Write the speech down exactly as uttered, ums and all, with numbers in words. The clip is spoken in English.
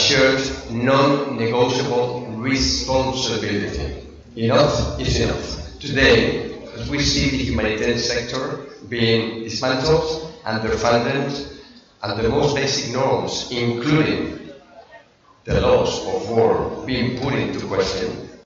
shared, non-negotiable responsibility. Enough is enough. Today, as we see the humanitarian sector being dismantled, underfunded, and the most basic norms, including the laws of war, being put into question,